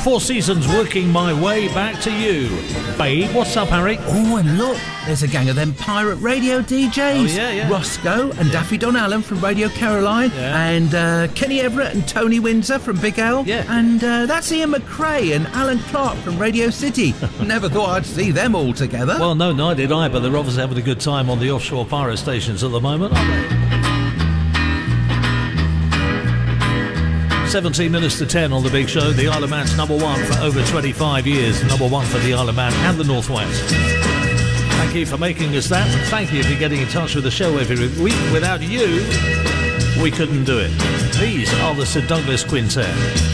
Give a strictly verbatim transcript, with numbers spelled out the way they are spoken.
Four Seasons, Working My Way Back to You. Babe, what's up, Harry? Oh, and look, there's a gang of them pirate radio D Js. Oh, yeah, yeah. Roscoe and Yeah. Daffy Don Allen from Radio Caroline. Yeah. And uh, Kenny Everett and Tony Windsor from Big L. Yeah. And uh, that's Ian McRae and Alan Clark from Radio City. Never thought I'd see them all together. Well, no, neither did I, but they're obviously having a good time on the offshore pirate stations at the moment, aren't they? seventeen minutes to ten on the Big Show. The Isle of Man's number one for over twenty-five years. Number one for the Isle of Man and the Northwest. Thank you for making us that. And thank you for getting in touch with the show every week. Without you, we couldn't do it. These are the Sir Douglas Quintet.